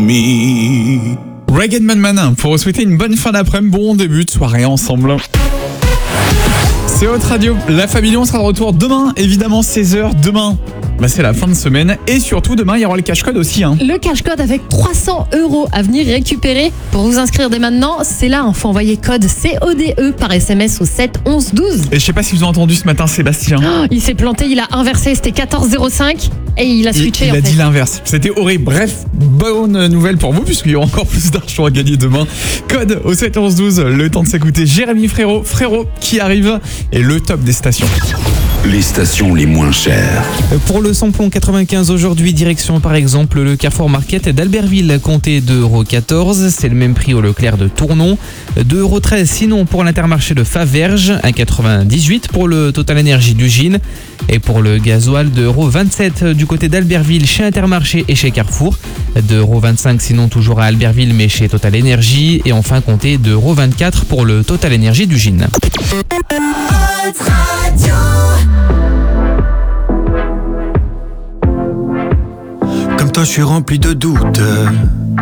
me. Ragged Man pour vous souhaiter une bonne fin d'après-midi, bon début de soirée ensemble. C'est Hot Radio, la famille, on sera de retour demain, évidemment 16h, demain. C'est la fin de semaine et surtout demain il y aura le cash code aussi. Le cash code avec 300 € à venir récupérer. Pour vous inscrire dès maintenant, c'est là, il faut envoyer code CODE par SMS au 7 11 12. Et je sais pas si vous avez entendu ce matin Sébastien. Il s'est planté, il a inversé, c'était 14,05 et il a switché. Il a dit l'inverse, c'était horrible. Bref, bonne nouvelle pour vous puisqu'il y aura encore plus d'argent à gagner demain. Code au 7 11 12, le temps de s'écouter Jérémy Frérot qui arrive et le top des stations. Les stations les moins chères. Pour le samplon 95 aujourd'hui, direction par exemple le Carrefour Market d'Albertville, comptez 2,14 €. C'est le même prix au Leclerc de Tournon. 2,13 € sinon pour l'Intermarché de Faverges, 1,98 € pour le Total Énergie d'Ugine. Et pour le gasoil, 2,27 € du côté d'Albertville chez Intermarché et chez Carrefour. 2,25 € sinon toujours à Albertville mais chez Total Énergie. Et enfin comptez 2,24 € pour le Total Énergie d'Ugine. Comme toi, je suis rempli de doutes.